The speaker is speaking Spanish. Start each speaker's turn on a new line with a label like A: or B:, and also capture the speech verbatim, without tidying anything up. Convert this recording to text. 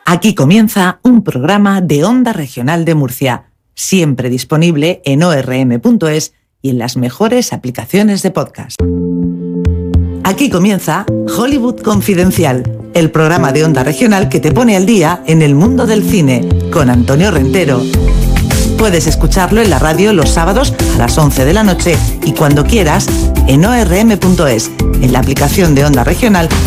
A: Aquí comienza un programa de Onda Regional de Murcia, siempre disponible en o erre eme punto es y en las mejores aplicaciones de podcast. Aquí comienza Hollywood Confidencial, el programa de Onda Regional que te pone al día en el mundo del cine, con Antonio Rentero. Puedes escucharlo en la radio los sábados a las once de la noche y cuando quieras en o erre eme punto es, en la aplicación de Onda Regional